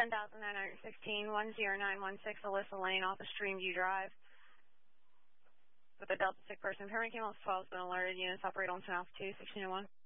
10,916, 10916 Alyssa Lane off of Streamview Drive. With a Delta sick person. Paramedic ambulance 12 has been alerted. Units operate on 10 altitude, 1601.